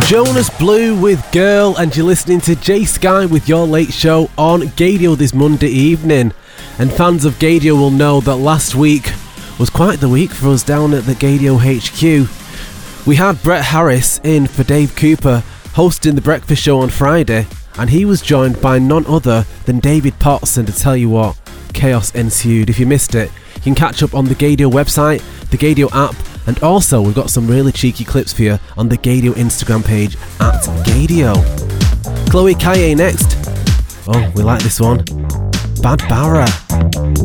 Jonas Blue with Girl, and you're listening to Jay Sky with Your Late Show on Gaydio this Monday evening. And fans of Gaydio will know that last week was quite the week for us down at the Gaydio HQ. We had Brett Harris in for Dave Cooper hosting the breakfast show on Friday, and he was joined by none other than David Potts, and to tell you what, chaos ensued. If you missed it, you can catch up on the Gaydio website, the Gaydio app, and also we've got some really cheeky clips for you on the Gaydio Instagram page at Gaydio. Chloe Kaye next. Oh, we like this one. Bad Barra.